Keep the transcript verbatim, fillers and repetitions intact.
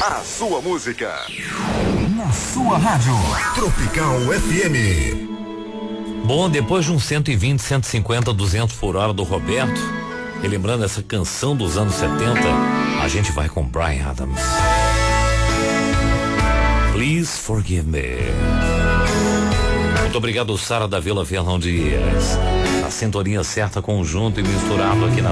A sua música. Na sua rádio. Tropical F M. Bom, depois de uns cento e vinte, cento e cinquenta, duzentos por hora do Roberto, relembrando essa canção dos anos setenta, a gente vai com Bryan Adams. Please Forgive Me. Muito obrigado, Sara da Vila Fernão Dias. A sintonia certa, conjunto e misturado aqui na